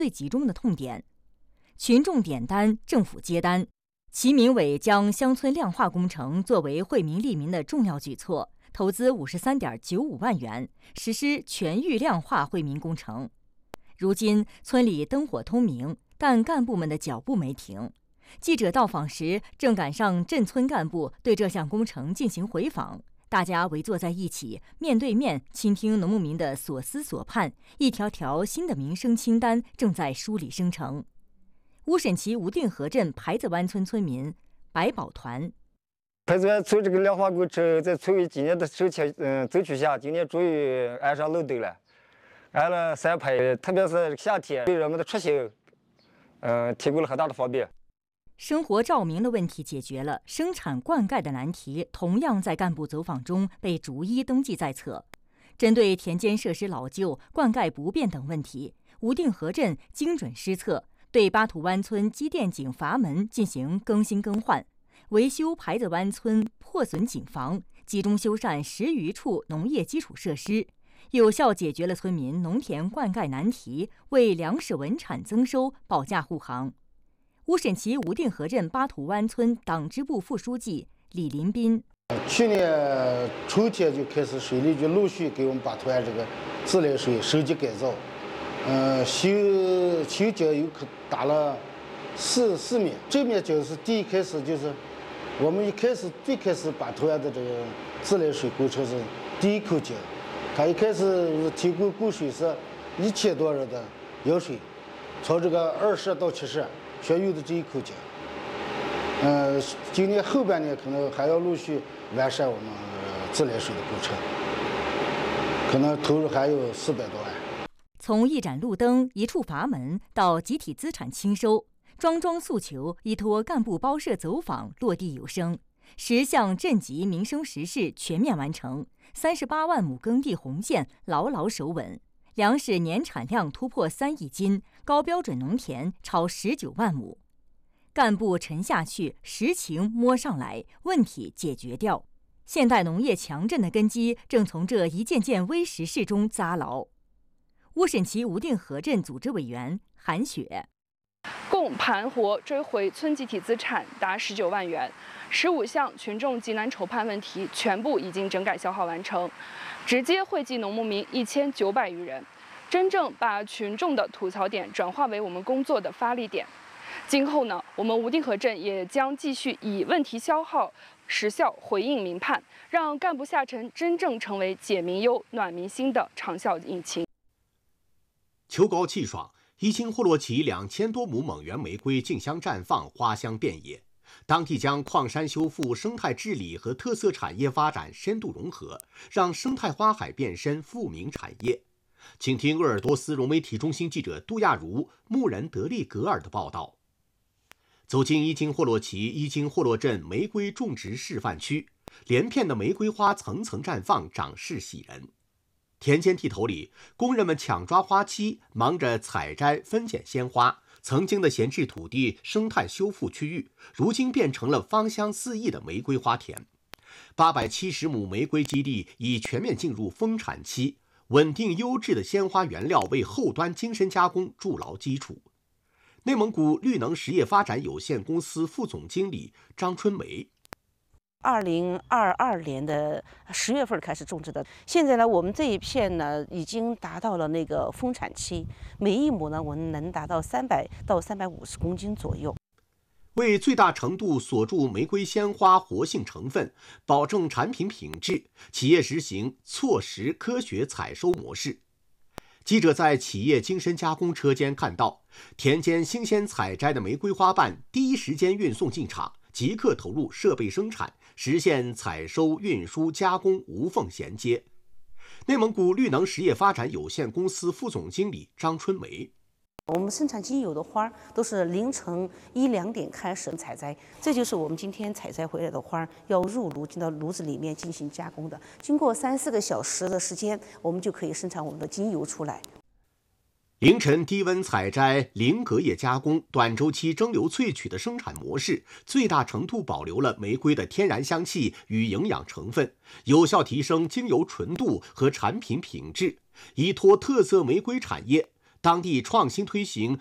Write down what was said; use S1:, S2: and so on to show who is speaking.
S1: 最集中的痛点。群众点单，政府接单。齐民委将乡村亮化工程作为惠民利民的重要举措，投资53.95万元，实施全域亮化惠民工程。如今村里灯火通明，但干部们的脚步没停。记者到访时，正赶上镇村干部对这项工程进行回访，大家围坐在一起，面对面倾听农牧民的所思所盼，一条条新的民生清单正在梳理生成。乌沈旗吴定河镇牌子湾村村民白宝团：
S2: 牌子湾村这个亮化工程在村委今年的争取下，今年终于安上路灯了，安了3排，特别是夏天对人们的出行，提供了很大的方便。
S1: 生活照明的问题解决了，生产灌溉的难题同样在干部走访中被逐一登记在册。针对田间设施老旧、灌溉不便等问题，吴定河镇精准施策，对巴图湾村机电井阀门进行更新更换，维修牌子湾村破损井房，集中修缮10余处农业基础设施，有效解决了村民农田灌溉难题，为粮食稳产增收保驾护航。乌沈旗吴定河镇巴图湾村党支部副书记李林斌：
S3: 去年春天就开始水利局陆续给我们巴图湾这个自来水升级改造，修井有可打了四面，这面井是第一开始就是我们最开始巴图湾的这个自来水工程是第一口井，它一开始提供水是1000多人的饮水，从这个2舍到7舍。全用的这一口井，今年后半年可能还要陆续完善我们自来水的工程，可能投入还有400多万。
S1: 从一盏路灯、一处阀门到集体资产清收，桩桩诉求依托干部包社走访落地有声，10项镇级民生实事全面完成，38万亩耕地红线牢牢守稳。粮食年产量突破3亿斤，高标准农田超19万亩。干部沉下去，实情摸上来，问题解决掉。现代农业强镇的根基正从这一件件微实事中扎牢。乌沈旗吴定河镇组织委员韩雪：
S4: 共盘活追回村集体资产达19万元，15项群众急难筹盼问题全部已经整改消化完成，直接惠及农牧民1900余人，真正把群众的吐槽点转化为我们工作的发力点。今后呢，我们吴定河镇也将继续以问题消耗实效回应民盼，让干部下沉真正成为解民忧、暖民心的长效引擎。
S5: 秋高气爽，伊青霍洛旗2000多亩蒙源玫瑰竞相绽放，花香遍野。当地将矿山修复、生态治理和特色产业发展深度融合，让生态花海变身富民产业。请听鄂尔多斯融媒体中心记者杜亚茹、牧人德利格尔的报道。走进伊青霍洛旗伊青霍洛镇玫瑰种植示范区，连片的玫瑰花层层绽放，长势喜人。田间地头里，工人们抢抓花期，忙着采摘分拣鲜花。曾经的闲置土地生态修复区域，如今变成了芳香四溢的玫瑰花田。870亩玫瑰基地已全面进入丰产期，稳定优质的鲜花原料为后端精深加工筑牢基础。内蒙古绿能实业发展有限公司副总经理张春梅
S6: ：2022年的10月份开始种植的，现在呢，我们这一片呢已经达到了那个丰产期，每一亩呢我们能达到300到350公斤左右。
S5: 为最大程度锁住玫瑰鲜花活性成分，保证产品品质，企业实行错时科学采收模式。记者在企业精深加工车间看到，田间新鲜采摘的玫瑰花瓣第一时间运送进厂，即刻投入设备生产，实现采收、运输、加工无缝衔接。内蒙古绿能实业发展有限公司副总经理张春梅：
S6: 我们生产精油的花都是凌晨1、2点开始采摘，这就是我们今天采摘回来的花，要入炉进到炉子里面进行加工的。经过3、4个小时的时间，我们就可以生产我们的精油出来。
S5: 凌晨低温采摘、零隔夜加工、短周期蒸馏萃取的生产模式，最大程度保留了玫瑰的天然香气与营养成分，有效提升精油纯度和产品品质。依托特色玫瑰产业， 当地创新推行